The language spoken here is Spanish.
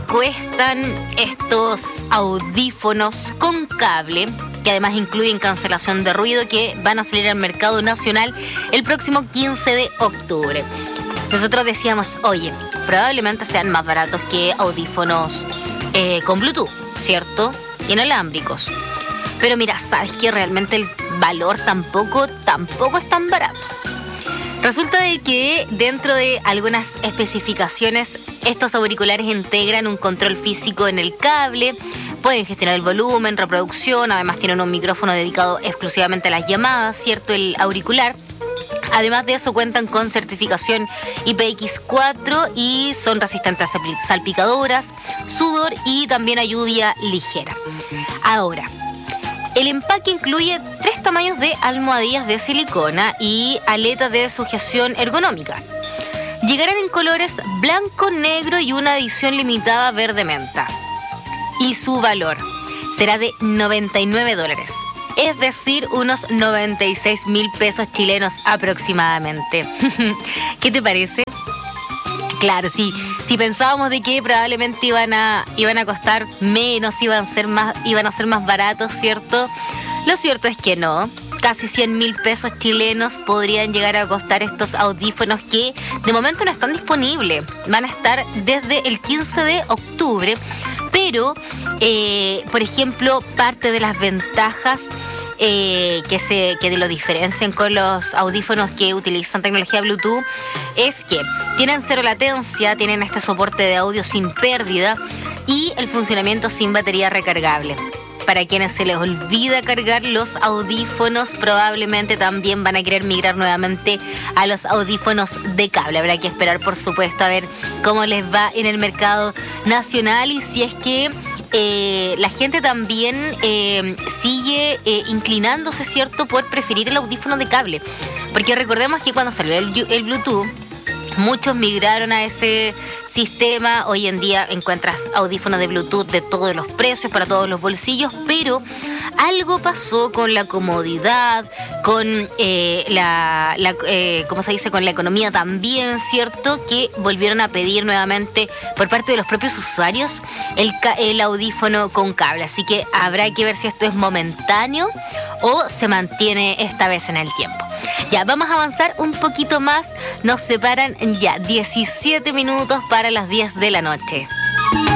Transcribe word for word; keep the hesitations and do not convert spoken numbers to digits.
cuestan estos audífonos con cable, que además incluyen cancelación de ruido, que van a salir al mercado nacional el próximo quince de octubre. Nosotros decíamos, oye, probablemente sean más baratos que audífonos eh, con Bluetooth, ¿cierto? Inalámbricos. Pero mira, sabes que realmente el valor tampoco, tampoco es tan barato. Resulta de que dentro de algunas especificaciones, estos auriculares integran un control físico en el cable, pueden gestionar el volumen, reproducción, además tienen un micrófono dedicado exclusivamente a las llamadas, ¿cierto? El auricular. Además de eso, cuentan con certificación I P X cuatro y son resistentes a salpicaduras, sudor y también a lluvia ligera. Ahora, el empaque incluye tres tamaños de almohadillas de silicona y aletas de sujeción ergonómica. Llegarán en colores blanco, negro y una edición limitada verde menta. Y su valor será de noventa y nueve dólares. Es decir, unos noventa y seis mil pesos chilenos aproximadamente. ¿Qué te parece? Claro, sí, si pensábamos de que probablemente iban a, iban a costar menos, iban a ser más, iban a ser más baratos, ¿cierto? Lo cierto es que no. Casi cien mil pesos chilenos podrían llegar a costar estos audífonos que de momento no están disponibles. Van a estar desde el quince de octubre, pero, eh, por ejemplo, parte de las ventajas eh, que, se, que lo diferencian con los audífonos que utilizan tecnología Bluetooth es que tienen cero latencia, tienen este soporte de audio sin pérdida y el funcionamiento sin batería recargable. Para quienes se les olvida cargar los audífonos, probablemente también van a querer migrar nuevamente a los audífonos de cable. Habrá que esperar, por supuesto, a ver cómo les va en el mercado nacional y si es que eh, la gente también eh, sigue eh, inclinándose, ¿cierto?, por preferir el audífono de cable. Porque recordemos que cuando salió el, el Bluetooth, muchos migraron a ese sistema. Hoy en día encuentras audífonos de Bluetooth de todos los precios, para todos los bolsillos, pero algo pasó con la comodidad, con eh, la, la eh, ¿cómo se dice? Con la economía también, ¿cierto? Que volvieron a pedir nuevamente por parte de los propios usuarios el, el audífono con cable. Así que habrá que ver si esto es momentáneo o se mantiene esta vez en el tiempo. Ya, vamos a avanzar un poquito más. Nos separan ya diecisiete minutos para las diez de la noche.